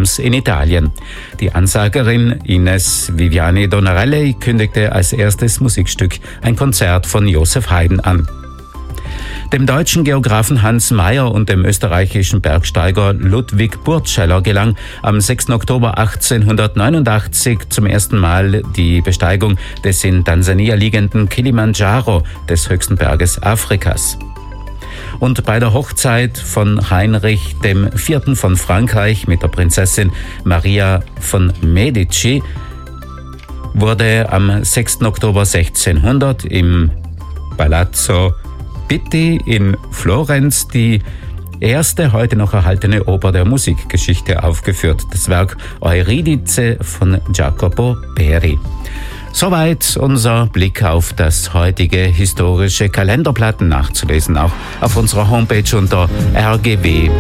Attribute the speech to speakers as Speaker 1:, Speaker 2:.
Speaker 1: Worms in Italien. Die Ansagerin Ines Viviani Donarelli kündigte als erstes Musikstück ein Konzert von Joseph Haydn an. Dem deutschen Geographen Hans Meyer und dem österreichischen Bergsteiger Ludwig Burtscheller gelang am 6. Oktober 1889 zum ersten Mal die Besteigung des in Tansania liegenden Kilimanjaro, des höchsten Berges Afrikas. Und bei der Hochzeit von Heinrich IV. Von Frankreich mit der Prinzessin Maria von Medici wurde am 6. Oktober 1600 im Palazzo Pitti in Florenz die erste heute noch erhaltene Oper der Musikgeschichte aufgeführt, das Werk Euridice von Jacopo Peri. Soweit unser Blick auf das heutige historische Kalenderblatt, nachzulesen auch auf unserer Homepage unter rgw.at.